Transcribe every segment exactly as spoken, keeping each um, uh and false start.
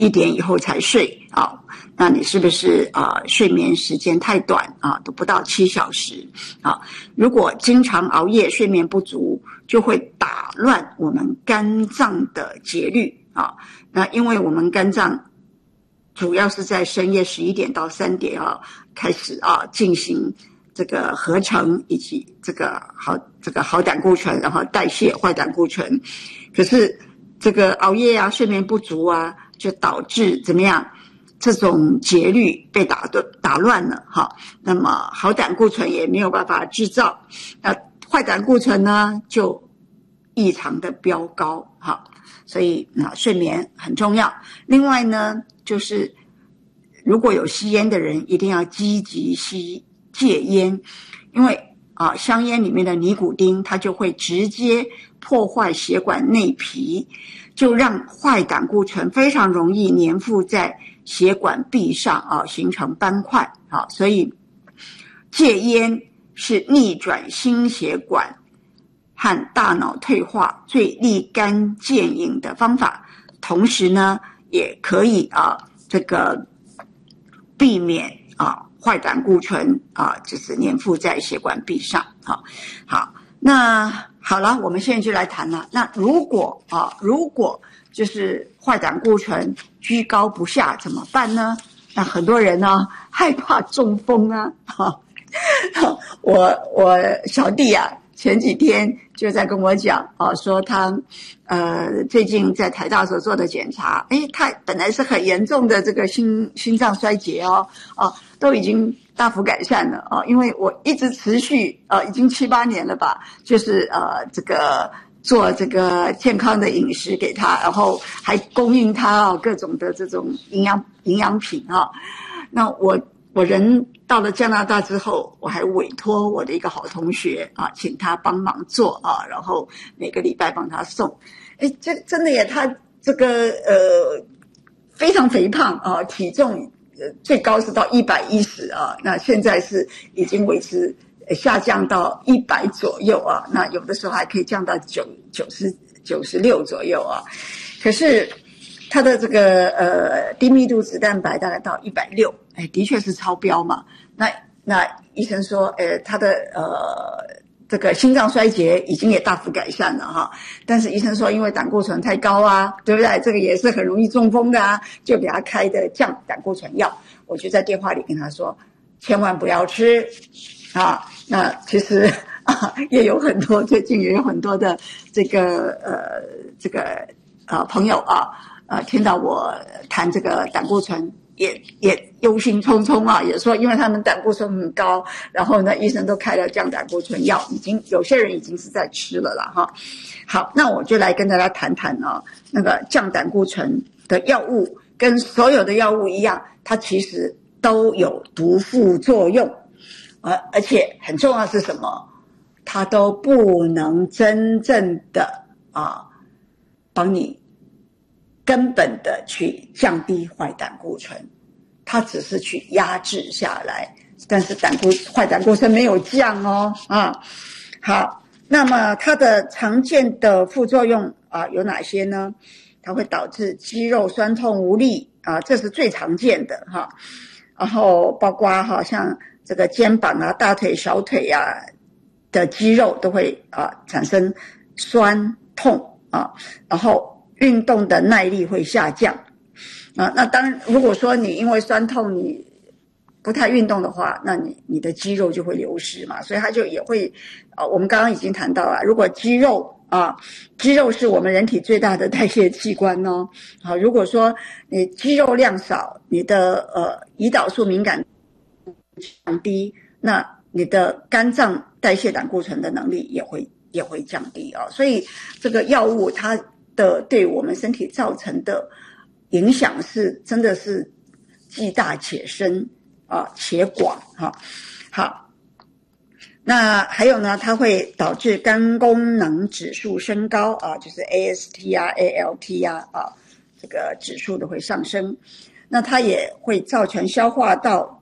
一点以后才睡啊，那你是不是啊睡眠时间太短啊，都不到七小时啊？如果经常熬夜、睡眠不足，就会打乱我们肝脏的节律啊。那因为我们肝脏主要是在深夜十一点到三点啊开始啊进行这个合成以及这个好这个好胆固醇，然后代谢坏胆固醇。可是这个熬夜啊、睡眠不足啊，就导致怎么样？这种节律被打断打乱了哈。那么好胆固醇也没有办法制造，那坏胆固醇呢就异常的飙高哈。所以啊，睡眠很重要。另外呢，就是如果有吸烟的人，一定要积极吸戒烟，因为啊，香烟里面的尼古丁，它就会直接破坏血管内皮，就让坏胆固醇非常容易粘附在血管壁上啊，形成斑块啊。所以戒烟是逆转心血管和大脑退化最立竿见影的方法，同时呢，也可以啊，这个避免啊。坏胆固醇啊，就是粘附在血管壁上。好，好，那好了，我们现在就来谈了。那如果啊，如果就是坏胆固醇居高不下怎么办呢？那很多人呢害怕中风啊。哈，我我小弟啊，前几天就在跟我讲啊，说他呃最近在台大所做的检查，诶，他本来是很严重的这个心心脏衰竭哦，啊。都已经大幅改善了啊！因为我一直持续呃，已经七八年了吧，就是呃，这个做这个健康的饮食给他，然后还供应他啊各种的这种营养营养品啊。那我我人到了加拿大之后，我还委托我的一个好同学啊，请他帮忙做啊，然后每个礼拜帮他送。哎，这真的也，他这个呃非常肥胖啊，体重。最高是到一百一十啊，那现在是已经维持下降到一百左右啊，那有的时候还可以降到九九十九十六左右啊。可是他的这个呃低密度脂蛋白大概到一百六，哎，的确是超标嘛。那那医生说，呃，他的呃。这个心脏衰竭已经也大幅改善了哈，但是医生说因为胆固醇太高啊，对不对？这个也是很容易中风的啊，就给他开的降胆固醇药。我就在电话里跟他说，千万不要吃啊。那其实啊也有很多，最近也有很多的这个呃这个呃朋友啊呃听到我谈这个胆固醇。也也忧心忡忡啊，也说因为他们胆固醇很高，然后呢，医生都开了降胆固醇药，已经有些人已经是在吃了啦哈。好，那我就来跟大家谈谈啊，那个降胆固醇的药物跟所有的药物一样，它其实都有毒副作用，而而且很重要是什么？它都不能真正的啊帮你根本的去降低坏胆固醇，它只是去压制下来，但是胆固坏胆固醇没有降哦啊。好，那么它的常见的副作用啊有哪些呢？它会导致肌肉酸痛无力啊，这是最常见的哈。然后包括哈像这个肩膀啊、大腿、小腿啊的肌肉都会啊产生酸痛啊，然后运动的耐力会下降啊。那当然，如果说你因为酸痛你不太运动的话，那你你的肌肉就会流失嘛，所以它就也会啊。我们刚刚已经谈到了，如果肌肉啊，肌肉是我们人体最大的代谢器官哦。好，如果说你肌肉量少，你的呃胰岛素敏感降低，那你的肝脏代谢胆固醇的能力也会也会降低啊。所以这个药物它的对我们身体造成的影响是真的是既大且深啊，且广哈。好，那还有呢，它会导致肝功能指数升高啊，就是 A S T 啊、A L T 啊啊，这个指数都会上升。那它也会造成消化道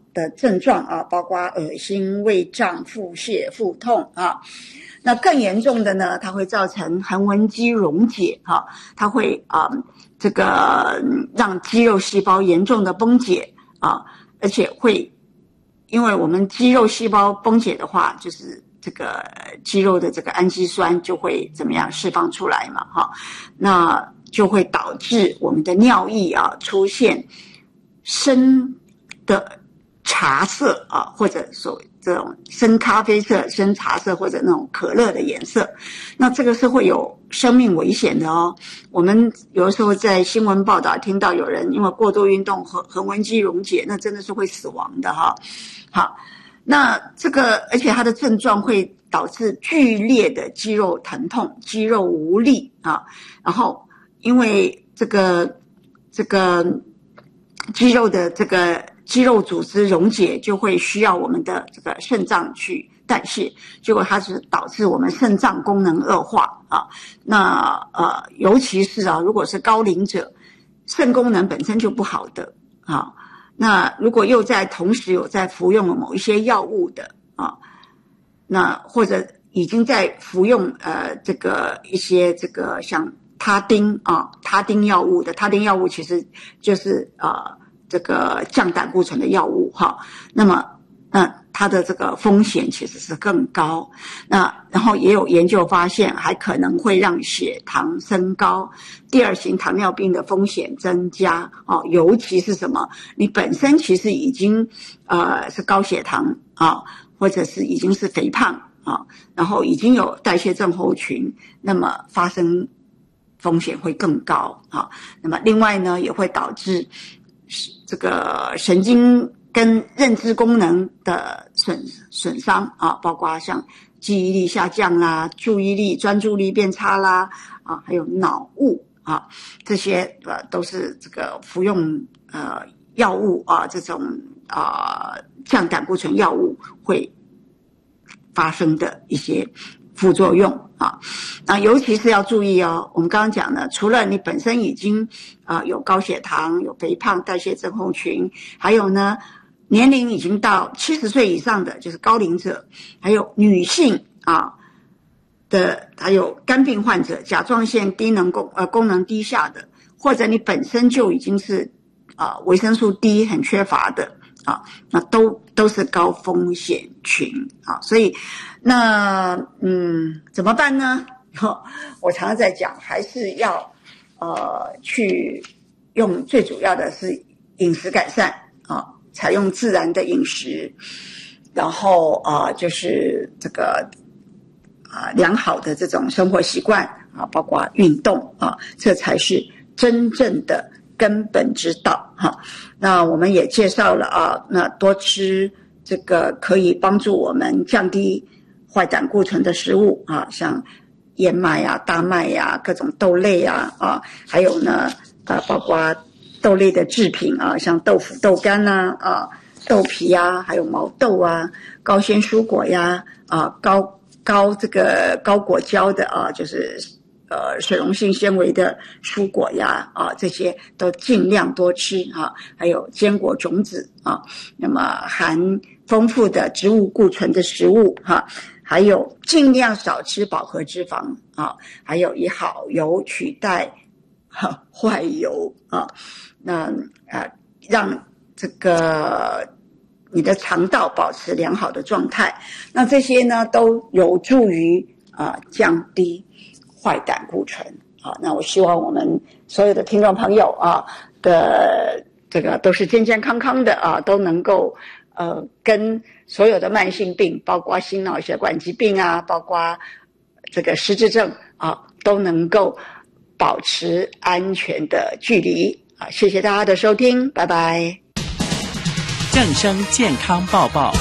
的症状啊，包括恶心、胃胀、腹泻、腹痛啊。那更严重的呢，它会造成横纹肌溶解啊，它会啊这个让肌肉细胞严重的崩解啊，而且会因为我们肌肉细胞崩解的话，就是这个肌肉的这个氨基酸就会怎么样释放出来嘛哈，那就会导致我们的尿液啊出现深的茶色啊，或者所谓这种深咖啡色、深茶色或者那种可乐的颜色，那这个是会有生命危险的哦。我们有的时候在新闻报道听到有人因为过度运动和横纹肌溶解，那真的是会死亡的哈。好，那这个而且它的症状会导致剧烈的肌肉疼痛、肌肉无力啊，然后因为这个这个肌肉的这个肌肉组织溶解，就会需要我们的这个肾脏去代谢，结果它是导致我们肾脏功能恶化啊。那呃，尤其是啊，如果是高龄者，肾功能本身就不好的啊，那如果又在同时有在服用某一些药物的啊，那或者已经在服用呃这个一些这个像他汀啊他汀药物的，他汀药物其实就是呃。这个降胆固醇的药物哈，那么嗯，它的这个风险其实是更高。那然后也有研究发现，还可能会让血糖升高，第二型糖尿病的风险增加哦。尤其是什么，你本身其实已经呃是高血糖啊，或者是已经是肥胖啊，然后已经有代谢症候群，那么发生风险会更高啊。那么另外呢，也会导致这个神经跟认知功能的损损伤啊，包括像记忆力下降啦、注意力、专注力变差啦啊，还有脑雾啊，这些呃都是这个服用呃药物啊这种啊降胆固醇药物会发生的一些副作用啊，那尤其是要注意哦。我们刚刚讲的，除了你本身已经啊、呃、有高血糖、有肥胖、代谢症候群，还有呢年龄已经到七十岁以上的，就是高龄者，还有女性啊的，还有肝病患者、甲状腺低能功呃功能低下的，或者你本身就已经是啊、呃、维生素 D 很缺乏的啊，那都都是高风险群啊，所以。那嗯，怎么办呢？我常常在讲，还是要呃去用最主要的是饮食改善啊，采用自然的饮食，然后啊、呃、就是这个啊、呃、良好的这种生活习惯啊，包括运动啊，这才是真正的根本之道哈。那我们也介绍了啊，那多吃这个可以帮助我们降低坏胆固醇的食物啊，像燕麦啊、大麦呀、啊、各种豆类啊啊，还有呢呃，包括豆类的制品啊，像豆腐、豆干呐 啊, 啊、豆皮啊，还有毛豆啊、高纤蔬果呀啊、高高这个高果胶的啊，就是呃水溶性纤维的蔬果呀啊，这些都尽量多吃啊，还有坚果种子啊，那么含丰富的植物固醇的食物哈、啊。还有尽量少吃饱和脂肪啊，还有以好油取代哈坏油啊，那啊让这个你的肠道保持良好的状态，那这些呢都有助于啊降低坏胆固醇啊。那我希望我们所有的听众朋友啊的这个都是健健康康的啊，都能够。呃，跟所有的慢性病，包括心脑血管疾病啊，包括这个失智症啊，都能够保持安全的距离啊！谢谢大家的收听，拜拜。 正声健康报报。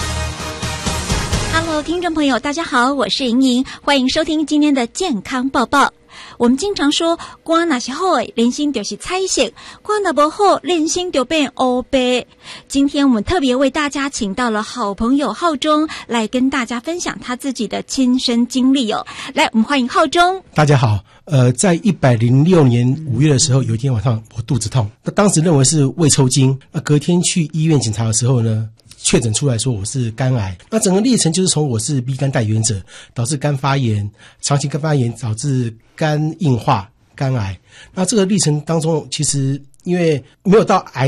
Hello， 听众朋友，大家好，我是莹莹，欢迎收听今天的健康报报。我们经常说，肝若是好的，人生就是彩色；肝若不好，人生就变黑白。今天我们特别为大家请到了好朋友浩中来跟大家分享他自己的亲身经历哦。来，我们欢迎浩中。 大家好，呃，在一百零六年五月的时候，有一天晚上我肚子痛，那当时认为是胃抽筋，那隔天去医院检查的时候呢， 确诊出来说我是肝癌。那整个历程就是从我是 B 肝带原者，导致肝发炎，长期肝发炎导致肝硬化、肝癌。那这个历程当中，其实因为没有到癌